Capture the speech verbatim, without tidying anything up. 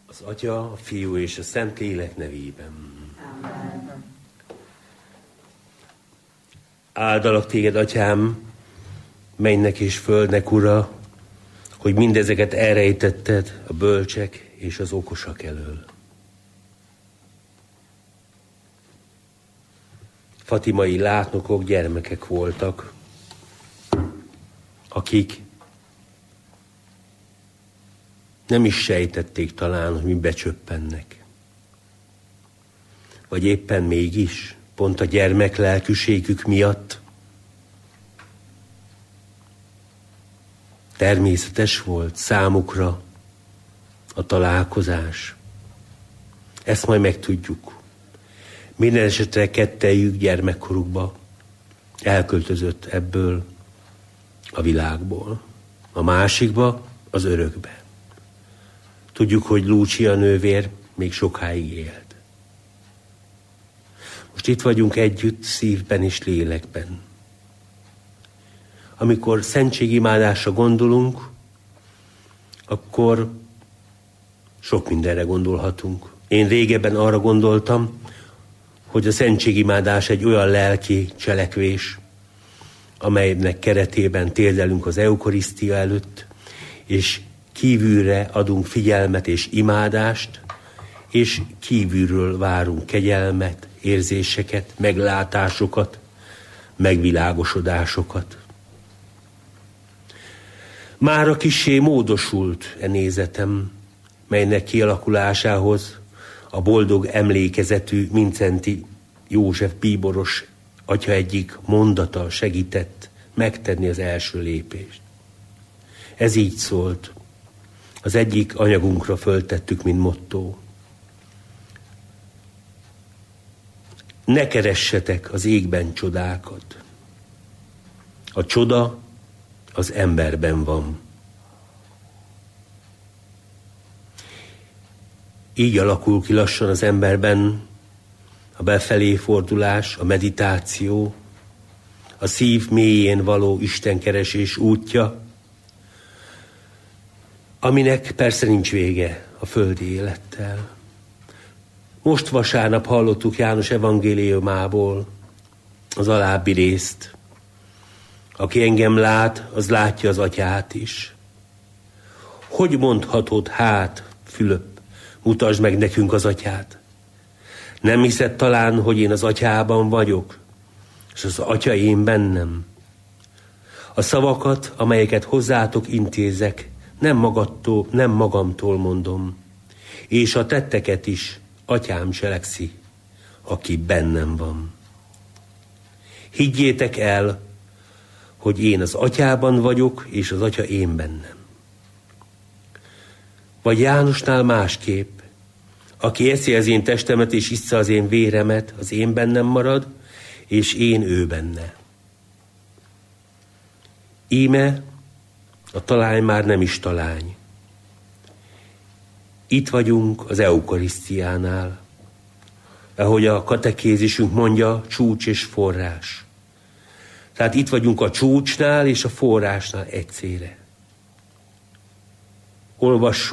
Az Atya, a Fiú és a Szentlélek nevében. Amen. Áldalak téged, Atyám, mennynek és földnek Ura, hogy mindezeket elrejtetted a bölcsek és az okosak elől. Fatimai látnokok gyermekek voltak, akik nem is sejtették talán, hogy mi becsöppennek. Vagy éppen mégis, pont a gyermek lelkűségük miatt természetes volt számukra a találkozás. Ezt majd megtudjuk. Minden esetre kettejük gyermekkorukba elköltözött ebből a világból. A másikba, az örökbe. Tudjuk, hogy Lúcia nővér még sokáig élt. Most itt vagyunk együtt szívben és lélekben. Amikor szentségimádásra gondolunk, akkor sok mindenre gondolhatunk. Én régebben arra gondoltam, hogy a szentségimádás egy olyan lelki cselekvés, amelynek keretében térdelünk az eukarisztia előtt, és kívülre adunk figyelmet és imádást, és kívülről várunk kegyelmet, érzéseket, meglátásokat, megvilágosodásokat. Mára kissé módosult e nézetem, melynek kialakulásához a boldog emlékezetű Mincenti József bíboros atya egyik mondata segített megtenni az első lépést. Ez így szólt. Az egyik anyagunkra föltettük, mint motto. Ne keressetek az égben csodákat. A csoda az emberben van. Így alakul ki lassan az emberben a befelé fordulás, a meditáció, a szív mélyén való istenkeresés útja, aminek persze nincs vége a földi élettel. Most vasárnap hallottuk János evangéliumából az alábbi részt. Aki engem lát, az látja az atyát is. Hogy mondhatod hát, Fülöp, mutasd meg nekünk az atyát? Nem hiszed talán, hogy én az atyában vagyok, és az atya én bennem? A szavakat, amelyeket hozzátok intézek, nem magadtól, nem magamtól mondom, és a tetteket is atyám cselekszi, aki bennem van. Higgyétek el, hogy én az atyában vagyok, és az atya én bennem. Vagy Jánosnál másképp, aki eszi az én testemet, és issza az én véremet, az én bennem marad, és én ő benne. Íme a talány már nem is talány. Itt vagyunk az eukarisztiánál, ahogy a katekézisünk mondja, csúcs és forrás. Tehát itt vagyunk a csúcsnál és a forrásnál egyszerre. Olvassuk